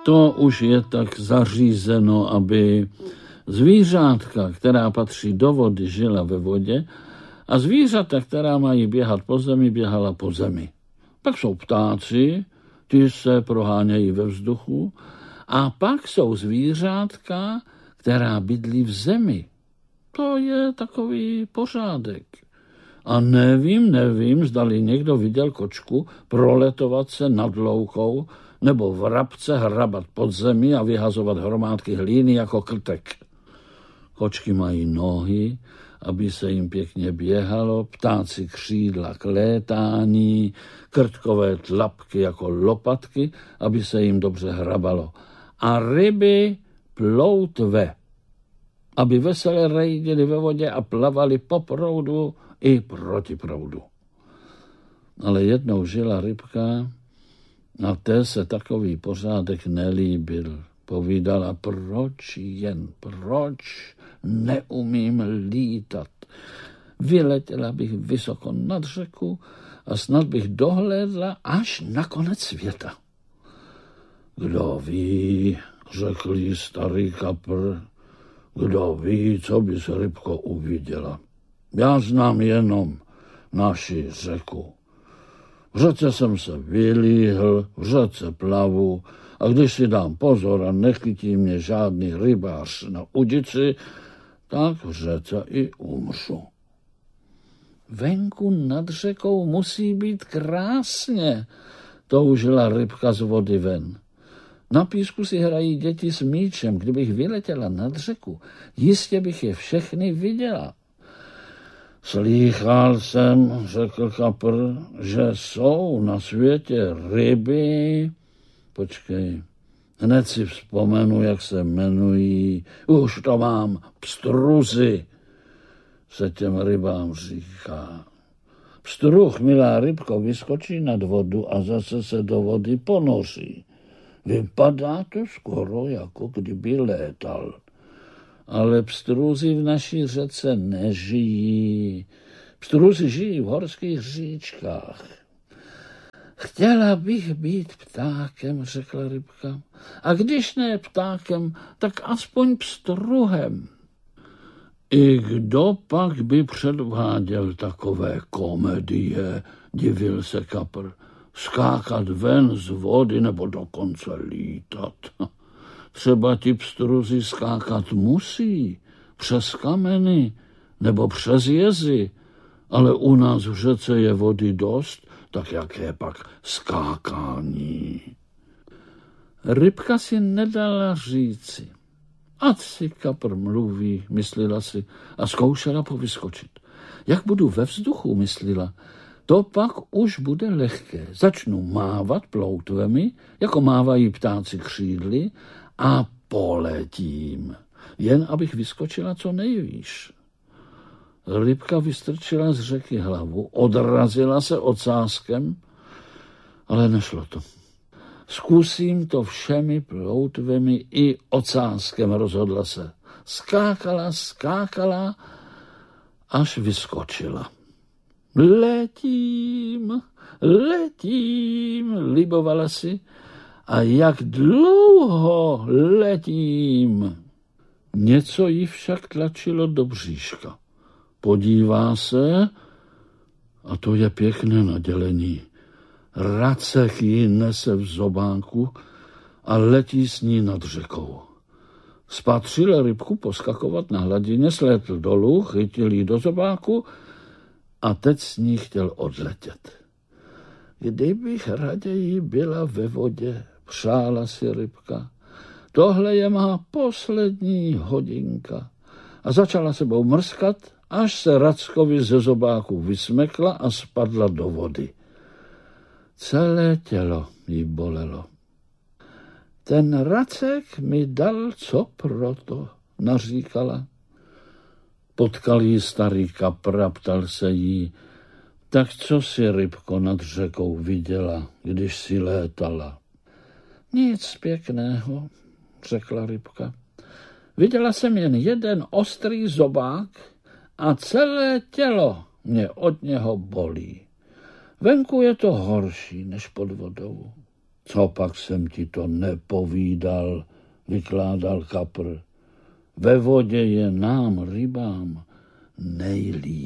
To už je tak zařízeno, aby zvířátka, která patří do vody, žila ve vodě a zvířata, která mají běhat po zemi, běhala po zemi. Pak jsou ptáci, ti se prohánějí ve vzduchu a pak jsou zvířátka, která bydlí v zemi. To je takový pořádek. A nevím, zdali někdo viděl kočku proletovat se nad loukou nebo vrabce hrabat pod zemi a vyhazovat hromádky hlíny jako krtek. Kočky mají nohy, aby se jim pěkně běhalo, ptáci křídla k létání, krtkové tlapky jako lopatky, aby se jim dobře hrabalo. A ryby ploutve, aby veselé rejdili ve vodě a plavali po proudu i proti proudu. Ale jednou žila rybka a té se takový pořádek nelíbil. Povídala, proč neumím lítat. Vyletěla bych vysoko nad řeku a snad bych dohlédla až na konec světa. Kdo ví, řekl jí starý kapr, kdo ví, co bys, rybko, uviděla. Já znám jenom naši řeku. V řece jsem se vylíhl, v řece plavu a když si dám pozor a nechytí mě žádný rybář na udici, tak v řece i umřu. Venku nad řekou musí být krásně, toužila rybka z vody ven. Na písku si hrají děti s míčem. Kdybych vyletěla nad řeku, jistě bych je všechny viděla. Slýchal jsem, řekl kapr, že jsou na světě ryby. Počkej, hned si vzpomenu, jak se jmenují. Už to mám, pstruzy, se těm rybám říká. Pstruh, milá rybko, vyskočí nad vodu a zase se do vody ponoří. Vypadá to skoro, jako kdyby létal. Ale pstruzy v naší řece nežijí. Pstruzy žijí v horských říčkách. Chtěla bych být ptákem, řekla rybka. A když ne ptákem, tak aspoň pstruhem. I kdo pak by předváděl takové komedie, divil se kapr. Skákat ven z vody nebo dokonce lítat. Třeba ti pstruzi skákat musí přes kameny nebo přes jezy, ale u nás v řece je vody dost, tak jaké pak skákání. Rybka si nedala říci. Ať si kapr mluví, myslela si a zkoušela povyskočit. Jak budu ve vzduchu, myslela, to pak už bude lehké. Začnu mávat ploutvemi, jako mávají ptáci křídly, a poletím, jen abych vyskočila co nejvýš. Rybka vystrčila z řeky hlavu, odrazila se ocáskem, ale nešlo to. Zkusím to všemi ploutvemi i ocáskem, rozhodla se. Skákala, až vyskočila. Letím, libovala si. A jak dlouho letím? Něco jí však tlačilo do bříška. Podívá se a to je pěkné nadělení. Racek ji nese v zobánku a letí s ní nad řekou. Spatřil rybku poskakovat na hladině, slétl dolů, chytil ji do zobáku a teď s ní chtěl odletět. Kdybych raději byla ve vodě, přála si rybka. Tohle je má poslední hodinka. A začala sebou mrskat, až se Rackovi ze zobáku vysmekla a spadla do vody. Celé tělo jí bolelo. Ten Racek mi dal co proto, naříkala. Potkal jí starý kapr a ptal se jí, tak co si, rybko, nad řekou viděla, když si létala? Nic pěkného, řekla rybka. Viděla jsem jen jeden ostrý zobák a celé tělo mě od něho bolí. Venku je to horší než pod vodou. Co pak jsem ti to nepovídal, vykládal kapr. Ve vodě je nám, rybám, nejlíp.